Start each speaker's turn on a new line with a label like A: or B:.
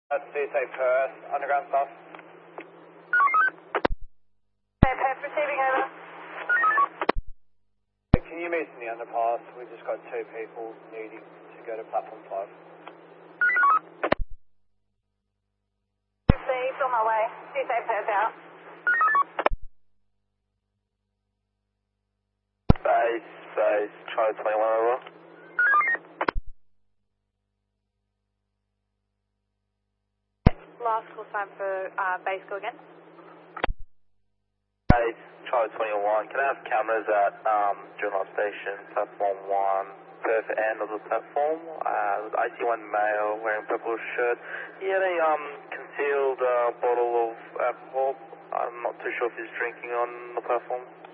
A: CSA Perth, underground stuff.
B: Perth receiving over.
A: Can you meet in the underpass? We've just got 2 people needing to go to platform 5.
B: Received, on my way. CSA Perth out.
C: Base, Charlie 21 over.
B: Last call sign for base go again.
C: Base, Charlie 21. Can I have cameras at Juno Station, platform 1, Perth end of the platform? IC1 male wearing purple shirt. He had a concealed bottle of alcohol. I'm not too sure if he's drinking on the platform.